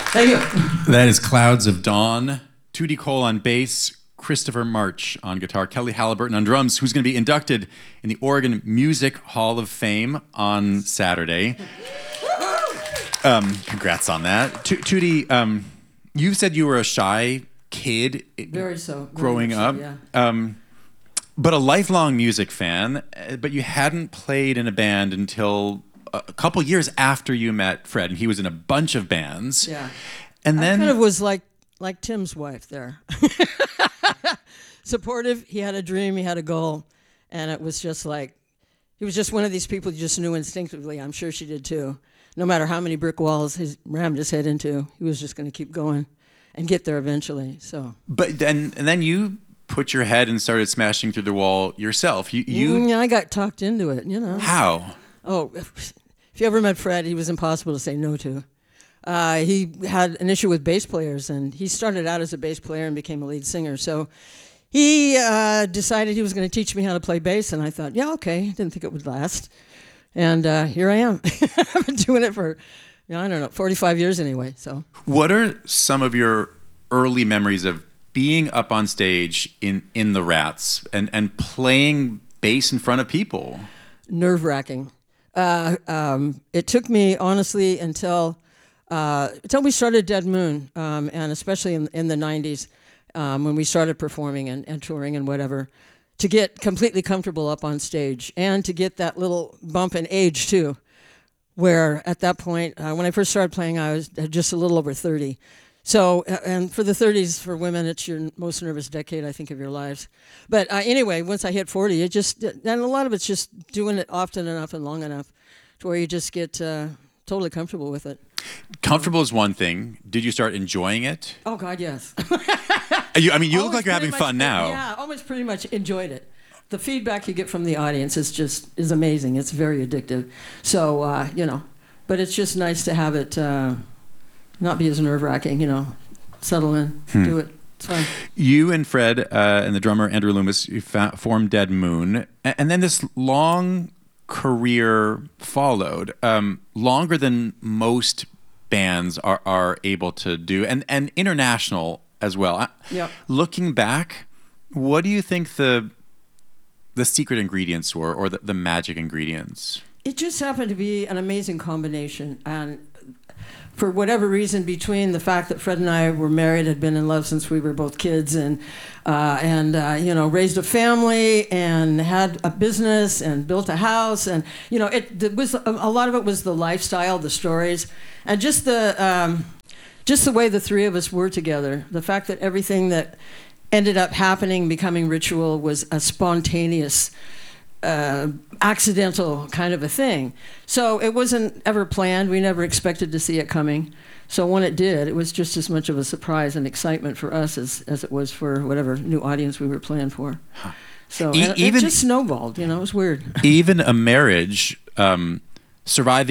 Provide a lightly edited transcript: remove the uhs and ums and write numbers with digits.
Thank you. That is Clouds of Dawn. Tootie Cole on bass, Christopher March on guitar, Kelly Halliburton on drums, who's going to be inducted in the Oregon Music Hall of Fame on Saturday. Congrats on that. Tootie, you said you were a shy kid Very so. growing up. Yeah. But a lifelong music fan, but you hadn't played in a band until a couple years after you met Fred, and he was in a bunch of bands. Yeah. And I then kind of was like Tim's wife there. Supportive, he had a dream, he had a goal, and it was just like, he was just one of these people you just knew instinctively. I'm sure she did too. No matter how many brick walls he rammed his head into, he was just going to keep going and get there eventually. So. But then you put your head and started smashing through the wall yourself. I got talked into it, you know. How? Oh, if you ever met Fred, he was impossible to say no to. He had an issue with bass players, and he started out as a bass player and became a lead singer. So he decided he was going to teach me how to play bass, and I thought, yeah, okay. Didn't think it would last. And here I am. I've been doing it for, I don't know, 45 years anyway. So. What are some of your early memories of being up on stage in the Rats and playing bass in front of people? Nerve-wracking. It took me, honestly, until we started Dead Moon, and especially in the 90s, when we started performing and touring and whatever, to get completely comfortable up on stage and to get that little bump in age, too, where at that point, when I first started playing, I was just a little over 30. So, and for the 30s, for women, it's your most nervous decade, I think, of your lives. But anyway, once I hit 40, and a lot of it's just doing it often enough and long enough to where you just get totally comfortable with it. Comfortable is one thing. Did you start enjoying it? Oh, God, yes. You look like you're having fun now. Yeah, almost pretty much enjoyed it. The feedback you get from the audience is amazing. It's very addictive. So, but it's just nice to have it not be as nerve-wracking, settle in, do it. It's fun. You and Fred and the drummer Andrew Loomis, you formed Dead Moon, and then this long career followed, longer than most bands are able to do, and international as well. Yeah. Looking back, what do you think the secret ingredients were, or the magic ingredients? It just happened to be an amazing combination, and for whatever reason, between the fact that Fred and I were married, had been in love since we were both kids, and raised a family and had a business and built a house, and it was a lot of it was the lifestyle, the stories, and just the way the three of us were together. The fact that everything that ended up happening, becoming ritual, was a spontaneous, accidental kind of a thing. So it wasn't ever planned. We never expected to see it coming. So when it did, it was just as much of a surprise and excitement for us as it was for whatever new audience we were playing for. So it just snowballed, it was weird. Even a marriage, surviving